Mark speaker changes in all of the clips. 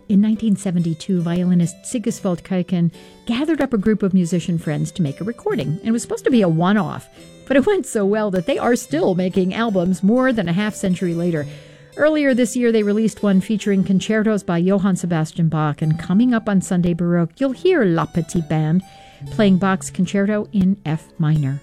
Speaker 1: In 1972, violinist Sigisvald Kuiken gathered up a group of musician friends to make a recording, and it was supposed to be a one-off, but it went so well that they are still making albums more than a half-century later. Earlier this year, they released one featuring concertos by Johann Sebastian Bach, and coming up on Sunday Baroque, you'll hear La Petite Band playing Bach's concerto in F minor.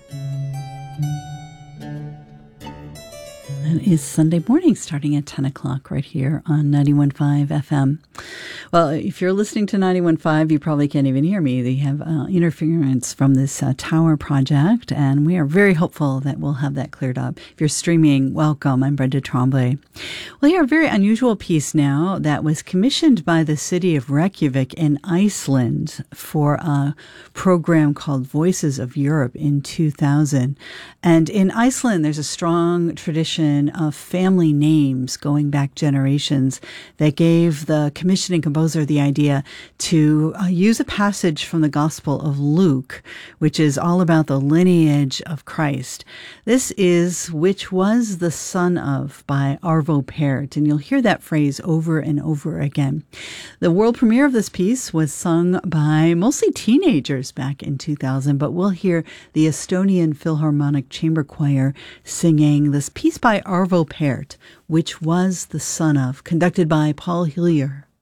Speaker 2: It is Sunday morning starting at 10 o'clock right here on 91.5 FM. Well, if you're listening to 91.5, you probably can't even hear me. They have interference from this tower project, and we are very hopeful that we'll have that cleared up. If you're streaming, welcome. I'm Brenda Tremblay. Well, here's a very unusual piece now that was commissioned by the city of Reykjavik in Iceland for a program called Voices of Europe in 2000. And in Iceland, there's a strong tradition of family names going back generations that gave the commissioning composer the idea to use a passage from the Gospel of Luke, which is all about the lineage of Christ. This is "Which was the son of" by Arvo Pärt, and you'll hear that phrase over and over again. The world premiere of this piece was sung by mostly teenagers back in 2000, but we'll hear the Estonian Philharmonic Chamber Choir singing this piece by Arvo Pärt, "Which was the son of," conducted by Paul Hillier.